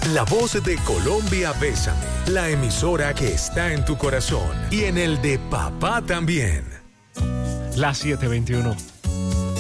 La voz de Colombia, Bésame, la emisora que está en tu corazón y en el de papá también. Las 7:21.